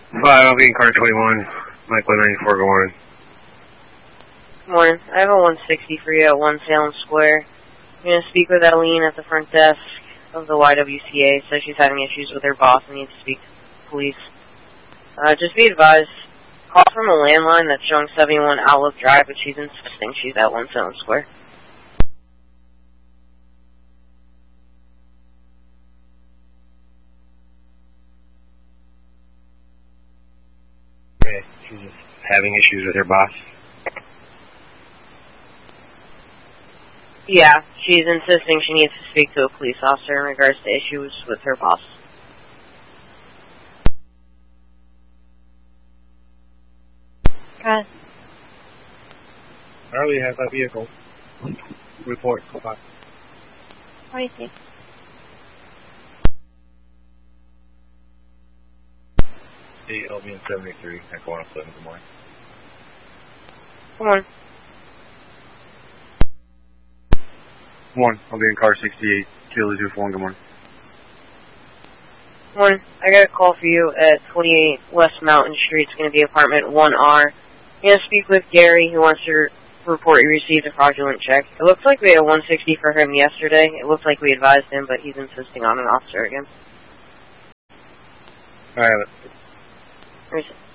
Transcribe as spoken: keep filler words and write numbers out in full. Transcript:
five, I'll be in car twenty-one. Mike one ninety-four, good morning. Good morning. I have a one sixty for you at one Salem Square. I'm going to speak with Eileen at the front desk of the Y W C A. Says she's having issues with her boss and needs to speak to the police. Uh, just be advised, call from a landline that's showing seventy-one Outlook Drive, but she's insisting she's at one Salem Square. Okay, she's just having issues with her boss. Yeah, she's insisting she needs to speak to a police officer in regards to issues with her boss. Okay. Charlie has a vehicle. Report. Bye. What do you think? eight L B N seventy-three, Echo one oh seven, good morning. Come on. One, I'll be in car sixty-eight, Kilo two four one, good morning. Come on. I got a call for you at twenty-eight West Mountain Street. It's going to be apartment one R. I'm going to speak with Gary, who wants to report you received a fraudulent check. It looks like we had a one sixty for him yesterday. It looks like we advised him, but he's insisting on an officer again. I have it. Where's it?